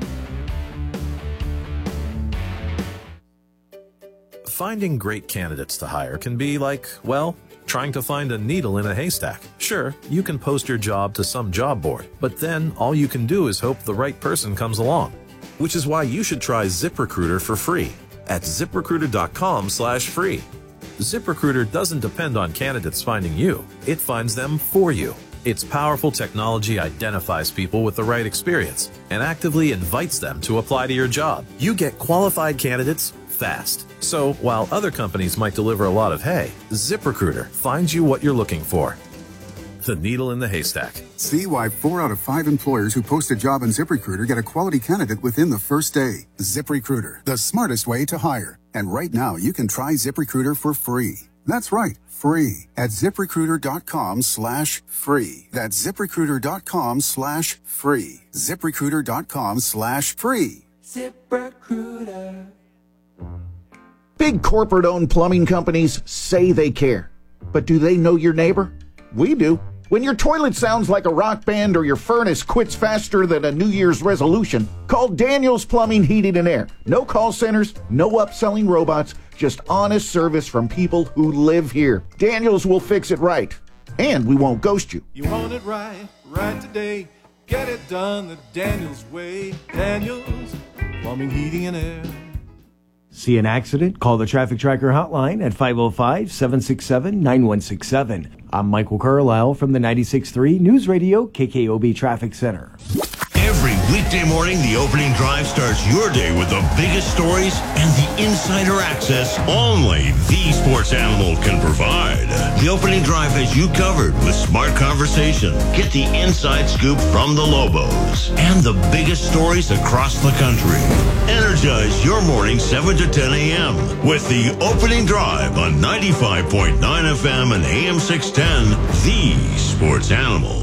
Finding great candidates to hire can be like, well, trying to find a needle in a haystack. Sure, you can post your job to some job board, but then all you can do is hope the right person comes along. Which is why you should try ZipRecruiter for free at ZipRecruiter.com/free. ZipRecruiter doesn't depend on candidates finding you. It finds them for you. Its powerful technology identifies people with the right experience and actively invites them to apply to your job. You get qualified candidates fast. So while other companies might deliver a lot of hay, ZipRecruiter finds you what you're looking for. The needle in the haystack. See why 4 out of 5 employers who post a job on ZipRecruiter get a quality candidate within the first day. ZipRecruiter, the smartest way to hire. And right now, you can try ZipRecruiter for free. That's right, free at ZipRecruiter.com/free. That's ZipRecruiter.com/free. ZipRecruiter.com/free. ZipRecruiter. Big corporate-owned plumbing companies say they care. But do they know your neighbor? We do. When your toilet sounds like a rock band or your furnace quits faster than a New Year's resolution, call Daniels Plumbing, Heating, and Air. No call centers, no upselling robots, just honest service from people who live here. Daniels will fix it right. And we won't ghost you. You want it right, right today. Get it done the Daniels way. Daniels Plumbing, Heating, and Air. See an accident? Call the Traffic Tracker hotline at 505-767-9167. I'm Michael Carlisle from the 96.3 News Radio KKOB Traffic Center. Every weekday morning, the opening drive starts your day with the biggest stories and the insider access only the sports animal can provide. The opening drive has you covered with smart conversation. Get the inside scoop from the Lobos and the biggest stories across the country. Energize your morning 7 to 10 a.m. with the opening drive on 95.9 FM and AM 610, the sports animal.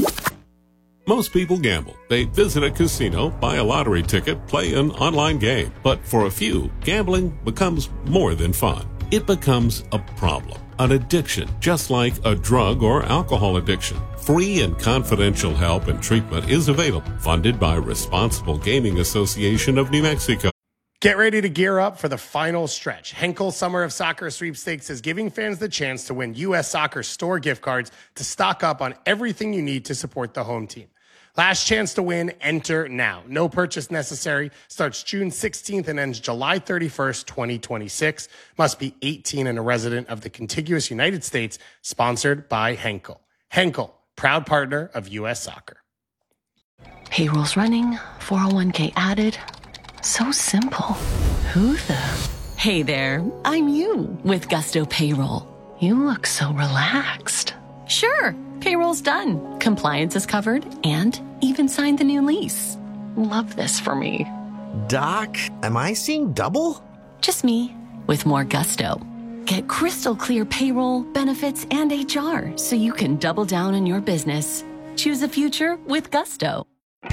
Most people gamble. They visit a casino, buy a lottery ticket, play an online game. But for a few, gambling becomes more than fun. It becomes a problem, an addiction, just like a drug or alcohol addiction. Free and confidential help and treatment is available, funded by Responsible Gaming Association of New Mexico. Get ready to gear up for the final stretch. Henkel Summer of Soccer Sweepstakes is giving fans the chance to win U.S. Soccer store gift cards to stock up on everything you need to support the home team. Last chance to win, enter now. No purchase necessary. Starts June 16th and ends July 31st, 2026. Must be 18 and a resident of the contiguous United States. Sponsored by Henkel. Henkel, proud partner of U.S. Soccer. Payroll's running, 401k added. So simple. Who the? Hey there, I'm you with Gusto Payroll. You look so relaxed. Sure, payroll's done. Compliance is covered and even signed the new lease. Love this for me. Doc, am I seeing double? Just me with more gusto. Get crystal clear payroll, benefits, and HR so you can double down on your business. Choose a future with Gusto.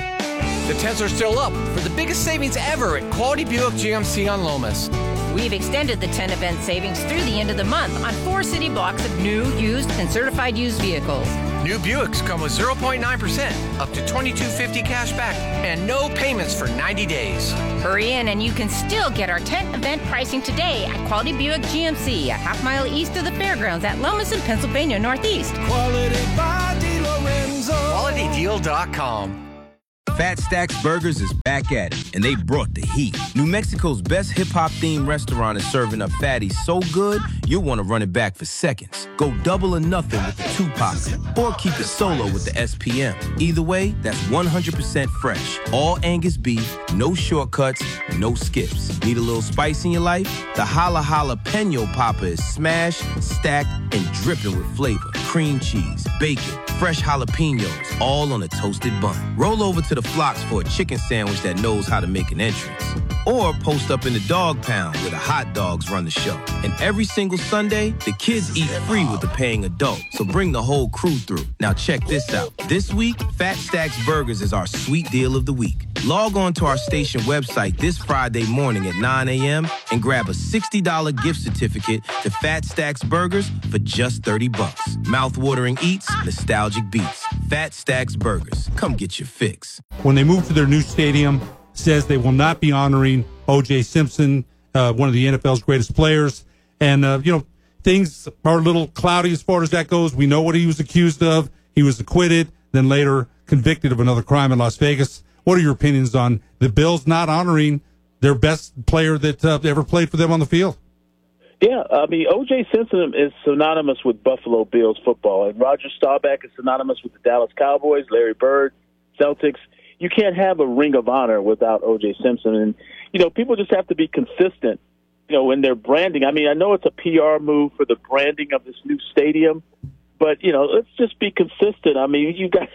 The 10s are still up for the biggest savings ever at Quality Buick GMC on Lomas. We've extended the 10 event savings through the end of the month on 4 city blocks of new, used, and certified used vehicles. New Buicks come with 0.9%, up to $2,250 cash back, and no payments for 90 days. Hurry in and you can still get our 10th event pricing today at Quality Buick GMC, a half-mile east of the fairgrounds at Lomas in Pennsylvania Northeast. Quality by DeLorenzo. QualityDeal.com. Fat Stacks Burgers is back at it, and they brought the heat. New Mexico's best hip-hop themed restaurant is serving up fatties so good, you'll want to run it back for seconds. Go double or nothing with the Tupac, or keep it solo with the SPM. Either way, that's 100% fresh. All Angus beef, no shortcuts, no skips. Need a little spice in your life? The Holla Jalapeno Popper is smashed, stacked, and dripping with flavor. Cream cheese, bacon, fresh jalapenos, all on a toasted bun. Roll over to the Flocks for a chicken sandwich that knows how to make an entrance. Or post up in the dog pound where the hot dogs run the show. And every single Sunday, the kids eat free with the paying adult. So bring the whole crew through. Now check this out. This week, Fat Stacks Burgers is our sweet deal of the week. Log on to our station website this Friday morning at 9 a.m. and grab a $60 gift certificate to Fat Stacks Burgers for just $30. Mouth-watering eats, nostalgic beats. Fat Stacks Burgers. Come get your fix. When they move to their new stadium, says they will not be honoring O.J. Simpson, one of the NFL's greatest players. And, things are a little cloudy as far as that goes. We know what he was accused of. He was acquitted, then later convicted of another crime in Las Vegas. What are your opinions on the Bills not honoring their best player that ever played for them on the field? Yeah, I mean, O.J. Simpson is synonymous with Buffalo Bills football, and Roger Staubach is synonymous with the Dallas Cowboys, Larry Bird, Celtics. You can't have a ring of honor without O.J. Simpson. And, people just have to be consistent, in their branding. I mean, I know it's a PR move for the branding of this new stadium, but, let's just be consistent. I mean, you guys,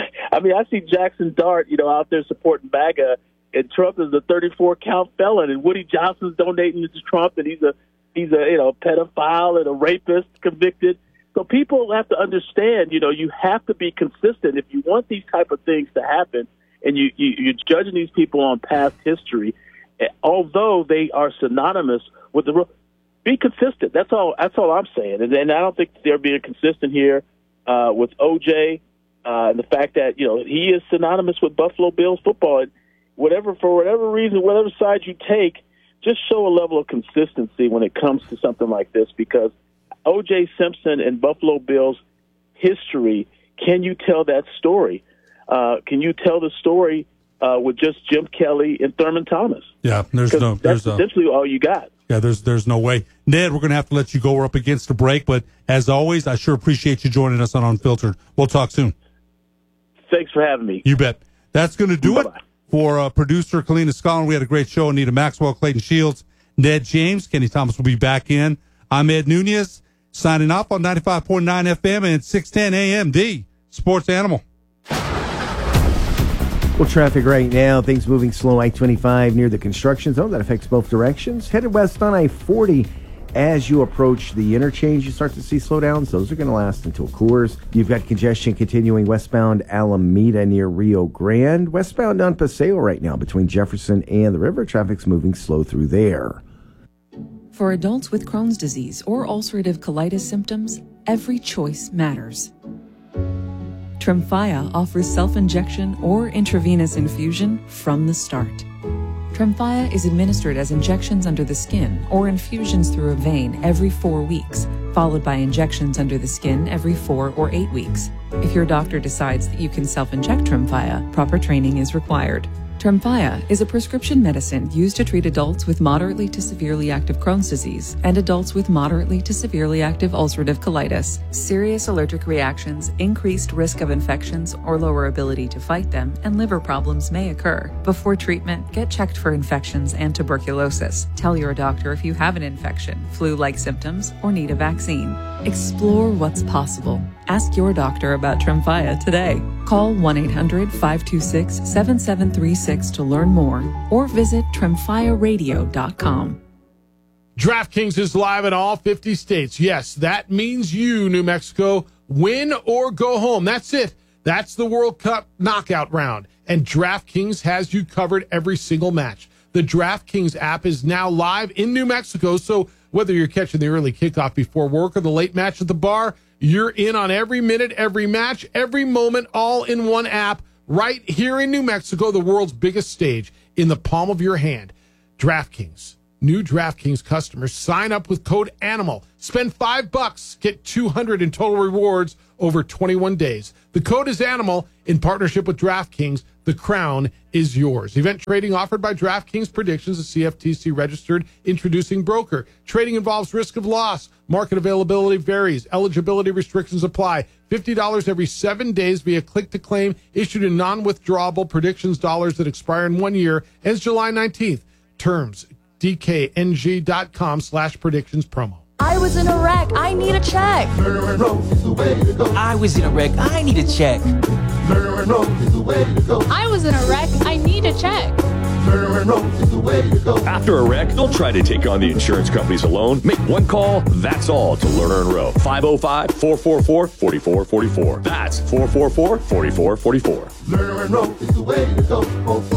I see Jackson Dart, out there supporting MAGA, and Trump is a 34-count felon, and Woody Johnson's donating to Trump, and he's a pedophile and a rapist convicted. So people have to understand, you have to be consistent. If you want these type of things to happen, and you're judging these people on past history, although they are synonymous with be consistent. That's all I'm saying. And I don't think they're being consistent here with OJ and the fact that he is synonymous with Buffalo Bills football. And for whatever reason, whatever side you take, just show a level of consistency when it comes to something like this, because O.J. Simpson and Buffalo Bills history, can you tell that story? Can you tell the story with just Jim Kelly and Thurman Thomas? Yeah, that's essentially all you got. Yeah, there's no way. Ned, we're going to have to let you go. We're up against the break, but as always, I sure appreciate you joining us on Unfiltered. We'll talk soon. Thanks for having me. You bet. That's going to do it for producer Kalina Scollin. We had a great show. Anita Maxwell, Clayton Shields, Ned James, Kenny Thomas will be back in. I'm Ed Nunez, signing off on 95.9 FM and 610 AM, the Sports Animal. Well, traffic right now, things moving slow. I-25 near the construction zone. That affects both directions. Headed west on I-40. As you approach the interchange, you start to see slowdowns. Those are going to last until Coors. You've got congestion continuing westbound Alameda near Rio Grande. Westbound on Paseo right now between Jefferson and the river. Traffic's moving slow through there. For adults with Crohn's disease or ulcerative colitis symptoms, every choice matters. Tremfya offers self-injection or intravenous infusion from the start. Tremfya is administered as injections under the skin or infusions through a vein every 4 weeks, followed by injections under the skin every 4 or 8 weeks. If your doctor decides that you can self-inject Tremfya, proper training is required. Tremfya is a prescription medicine used to treat adults with moderately to severely active Crohn's disease and adults with moderately to severely active ulcerative colitis. Serious allergic reactions, increased risk of infections or lower ability to fight them, and liver problems may occur. Before treatment, get checked for infections and tuberculosis. Tell your doctor if you have an infection, flu-like symptoms, or need a vaccine. Explore what's possible. Ask your doctor about Tremfya today. Call 1-800-526-7736 to learn more or visit TremfyaRadio.com. DraftKings is live in all 50 states. Yes, that means you, New Mexico, win or go home. That's it. That's the World Cup knockout round, and DraftKings has you covered every single match. The DraftKings app is now live in New Mexico, so whether you're catching the early kickoff before work or the late match at the bar, you're in on every minute, every match, every moment, all in one app, right here in New Mexico, the world's biggest stage, in the palm of your hand. DraftKings. New DraftKings customers sign up with code ANIMAL. Spend $5, get $200 in total rewards over 21 days. The code is ANIMAL in partnership with DraftKings. The crown is yours. Event trading offered by DraftKings Predictions, a CFTC registered introducing broker. Trading involves risk of loss. Market availability varies. Eligibility restrictions apply. $50 every 7 days via click to claim, issued in non-withdrawable predictions dollars that expire in 1 year. Ends July 19th. Terms DKNG.com/predictions promo. I was in a wreck. I need a check. I was in a wreck. I need a check. I was in a wreck. I need a check. After a wreck, don't try to take on the insurance companies alone. Make one call, that's all, to Lerner & Rowe. 505-444-4444. That's 444-4444. Lerner & Rowe is the way to go.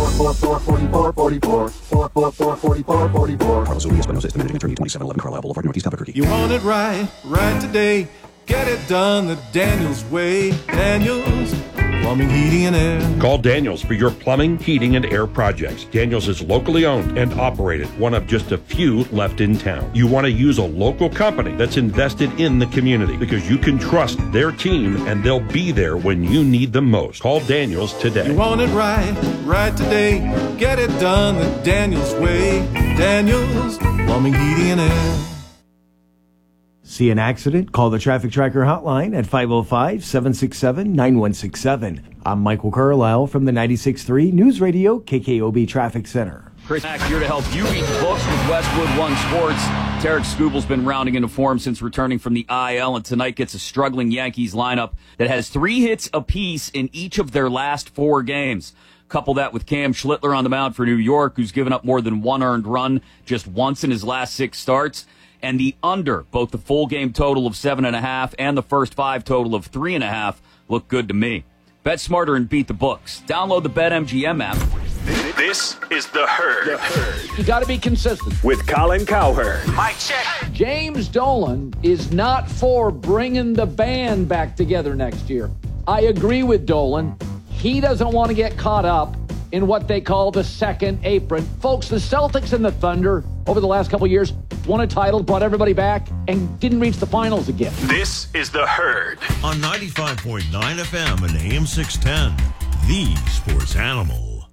444-4444. 444-4444. Carlos Urias, Buenos Aires, Managing Attorney, 2711 Carlisle Boulevard, Northeast Albuquerque. You want it right today. Get it done the Daniels way. Daniels Plumbing, Heating, and Air. Call Daniels for your plumbing, heating, and air projects. Daniels is locally owned and operated, one of just a few left in town. You want to use a local company that's invested in the community because you can trust their team and they'll be there when you need them most. Call Daniels today. You want it right today. Get it done the Daniels way. Daniels Plumbing, Heating, and Air. See an accident? Call the Traffic Tracker hotline at 505-767-9167. I'm Michael Carlisle from the 96.3 News Radio KKOB Traffic Center. Chris Mack here to help you beat the books with Westwood One Sports. Tarek Skubal's been rounding into form since returning from the IL, and tonight gets a struggling Yankees lineup that has 3 hits apiece in each of their last 4 games. Couple that with Cam Schlittler on the mound for New York, who's given up more than 1 earned run just once in his last 6 starts. And the under, both the full game total of 7.5 and the first 5 total of 3.5, look good to me. Bet smarter and beat the books. Download the BetMGM app. This is The Herd. You got to be consistent. With Colin Cowherd. Mike check. James Dolan is not for bringing the band back together next year. I agree with Dolan. He doesn't want to get caught up in what they call the second apron. Folks, the Celtics and the Thunder over the last couple of years won a title, brought everybody back, and didn't reach the finals again. This is The Herd. On 95.9 FM and AM 610, the sports animal.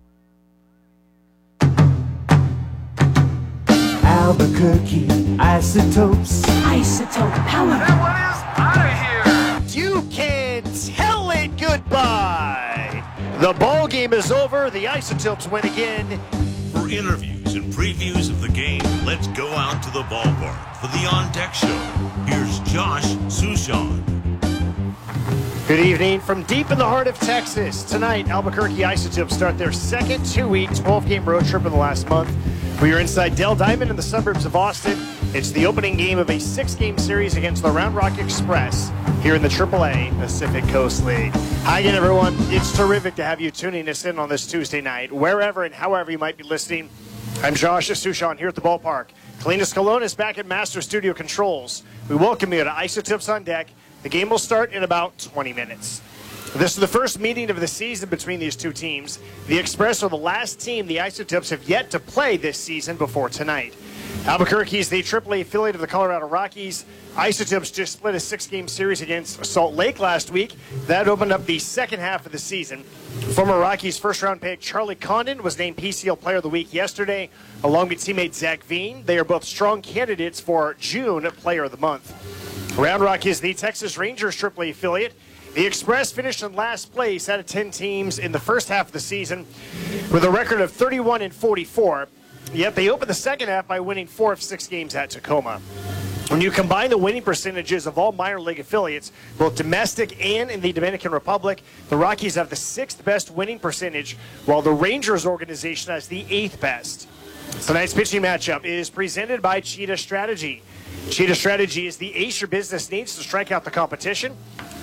Albuquerque Isotopes. Isotope power. That one is out of here. You can tell it goodbye. The ball game is over. The Isotopes win again. For interviews and previews of the game, let's go out to the ballpark for the On Deck Show. Here's Josh Sushan. Good evening from deep in the heart of Texas. Tonight, Albuquerque Isotopes start their second 2-week, 12-game road trip in the last month. We are inside Dell Diamond in the suburbs of Austin. It's the opening game of a 6-game series against the Round Rock Express here in the AAA Pacific Coast League. Hi again, everyone. It's terrific to have you tuning us in on this Tuesday night, wherever and however you might be listening. I'm Josh Sushan here at the ballpark. Kalinas Colon is back at Master Studio Controls. We welcome you to Isotopes on Deck. The game will start in about 20 minutes. This is the first meeting of the season between these two teams. The Express are the last team the Isotopes have yet to play this season before tonight. Albuquerque is the AAA affiliate of the Colorado Rockies. Isotopes just split a 6-game series against Salt Lake last week. That opened up the second half of the season. Former Rockies first-round pick Charlie Condon was named PCL Player of the Week yesterday, along with teammate Zach Veen. They are both strong candidates for June Player of the Month. Round Rock is the Texas Rangers AAA affiliate. The Express finished in last place out of 10 teams in the first half of the season with a record of 31-44. Yet they opened the second half by winning 4 of 6 games at Tacoma. When you combine the winning percentages of all minor league affiliates, both domestic and in the Dominican Republic, the Rockies have the 6th best winning percentage, while the Rangers organization has the 8th best. Tonight's pitching matchup is presented by Cheetah Strategy. Cheetah Strategy is the ace your business needs to strike out the competition.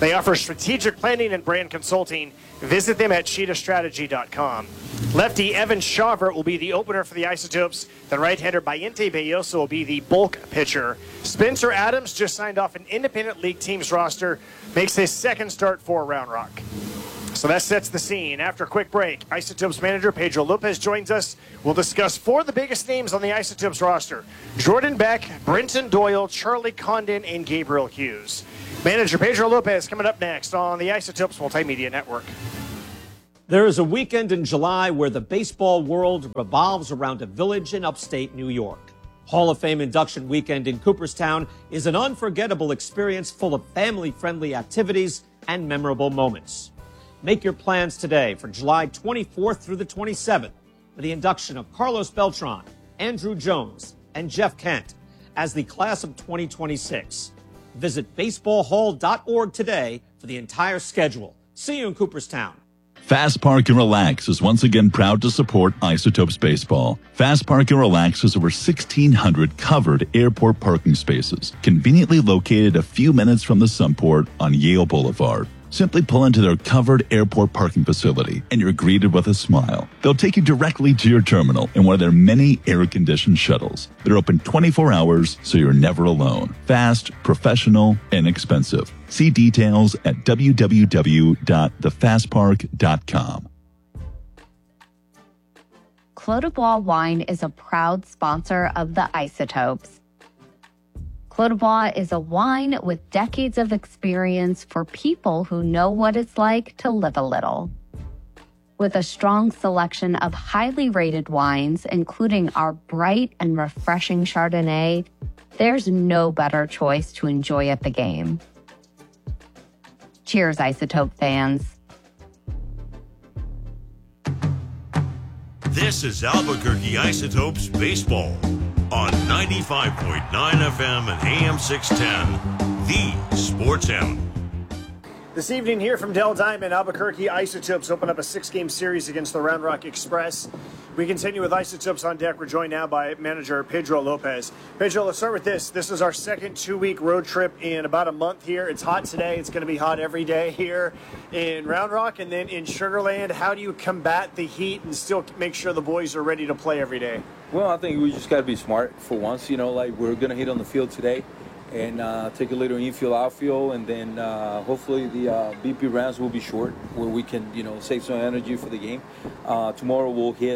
They offer strategic planning and brand consulting. Visit them at cheetahstrategy.com. Lefty Evan Schaubert will be the opener for the Isotopes. The right-hander Bayente Belloso will be the bulk pitcher. Spencer Adams just signed off an independent league team's roster, makes his second start for Round Rock. So that sets the scene. After a quick break, Isotopes manager Pedro Lopez joins us. We'll discuss 4 of the biggest names on the Isotopes roster: Jordan Beck, Brenton Doyle, Charlie Condon, and Gabriel Hughes. Manager Pedro Lopez coming up next on the Isotopes Multimedia Network. There is a weekend in July where the baseball world revolves around a village in upstate New York. Hall of Fame induction weekend in Cooperstown is an unforgettable experience full of family-friendly activities and memorable moments. Make your plans today for July 24th through the 27th for the induction of Carlos Beltran, Andrew Jones, and Jeff Kent as the class of 2026. Visit baseballhall.org today for the entire schedule. See you in Cooperstown. Fast Park and Relax is once again proud to support Isotopes Baseball. Fast Park and Relax has over 1,600 covered airport parking spaces, conveniently located a few minutes from the Sunport on Yale Boulevard. Simply pull into their covered airport parking facility and you're greeted with a smile. They'll take you directly to your terminal in one of their many air-conditioned shuttles. They're open 24 hours, so you're never alone. Fast, professional, and inexpensive. See details at www.thefastpark.com. Clos du Bois Wine is a proud sponsor of the Isotopes. Clos du Bois is a wine with decades of experience for people who know what it's like to live a little. With a strong selection of highly rated wines, including our bright and refreshing Chardonnay, there's no better choice to enjoy at the game. Cheers, Isotope fans. This is Albuquerque Isotopes Baseball on 95.9 FM and AM 610, the Sports Animal. This evening here from Dell Diamond, Albuquerque Isotopes open up a 6-game series against the Round Rock Express. We continue with Isotopes on deck. We're joined now by manager Pedro Lopez. Pedro, let's start with this. This is our second 2-week road trip in about a month here. It's hot today. It's going to be hot every day here in Round Rock and then in Sugar Land. How do you combat the heat and still make sure the boys are ready to play every day? Well, I think we just got to be smart for once. You know, like we're going to hit on the field today and take a little infield, outfield, and then hopefully the BP rounds will be short where we can, you know, save some energy for the game. Tomorrow we'll hit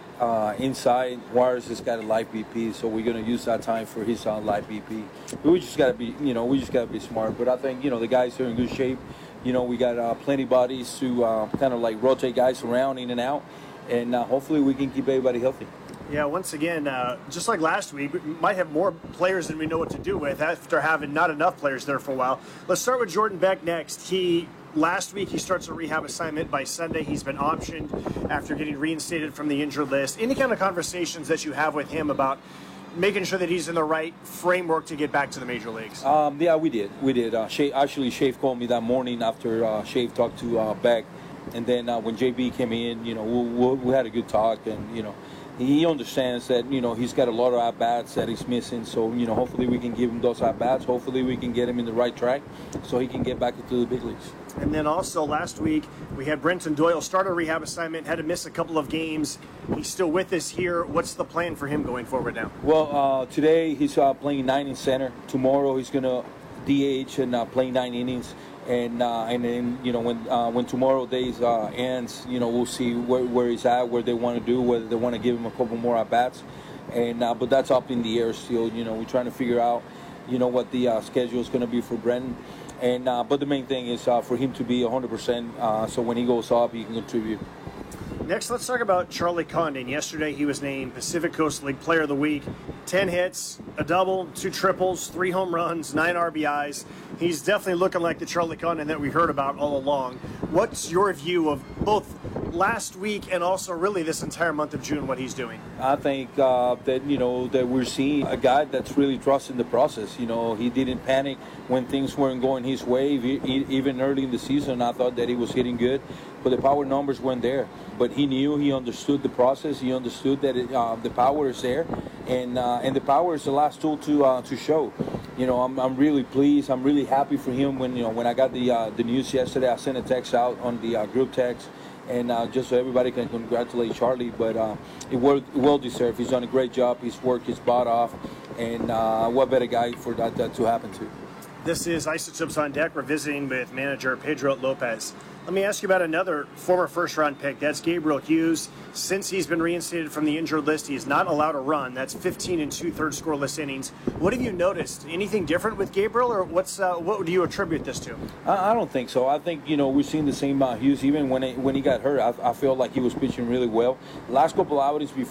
inside. Juarez has got a live BP, so we're going to use that time for his live BP. We just got to be, you know, we just got to be smart. But I think, you know, the guys are in good shape. You know, we got plenty of bodies to kind of like rotate guys around in and out, and hopefully we can keep everybody healthy. Yeah, once again, just like last week, we might have more players than we know what to do with after having not enough players there for a while. Let's start with Jordan Beck next. Last week, he starts a rehab assignment. By Sunday, he's been optioned after getting reinstated from the injured list. Any kind of conversations that you have with him about making sure that he's in the right framework to get back to the major leagues? Yeah, we did. Actually, Shave called me that morning after Shave talked to Beck. And then when JB came in, you know, we had a good talk. And, you know, he understands that, you know, he's got a lot of at-bats that he's missing. So, you know, hopefully we can give him those at-bats. Hopefully we can get him in the right track so he can get back into the big leagues. And then also last week, we had Brenton Doyle start a rehab assignment, had to miss a couple of games. He's still with us here. What's the plan for him going forward now? Well, today he's playing 9 in center. Tomorrow he's going to DH and play 9 innings. And then, you know, when tomorrow days ends, you know, we'll see where he's at, where they want to do, whether they want to give him a couple more at-bats. And but that's up in the air still. You know, we're trying to figure out, you know, what the schedule is going to be for Brenton. And but the main thing is for him to be 100%, so when he goes up, he can contribute. Next, let's talk about Charlie Condon. Yesterday, he was named Pacific Coast League Player of the Week. 10 hits, a double, 2 triples, 3 home runs, 9 RBIs. He's definitely looking like the Charlie Condon that we heard about all along. What's your view of both last week and also really this entire month of June, what he's doing? I think that, you know, that we're seeing a guy that's really trusting the process. You know, he didn't panic when things weren't going his way. Even early in the season, I thought that he was hitting good, but the power numbers weren't there. But he knew, he understood the process. He understood that the power is there, and the power is the last tool to show. you know, I'm really pleased. I'm really happy for him. When I got the news yesterday, I sent a text out on the group text, and just so everybody can congratulate Charlie. But it well deserved. He's done a great job. His work is bought off, and what better guy for that to happen to? This is Isotopes on Deck. We're visiting with manager Pedro Lopez. Let me ask you about another former first-round pick. That's Gabriel Hughes. Since he's been reinstated from the injured list, he is not allowed to run. That's 15 2/3 scoreless innings. What have you noticed? Anything different with Gabriel, or what do you attribute this to? I don't think so. I think, we've seen the same Hughes. Even when he got hurt, I felt like he was pitching really well. Last couple outings before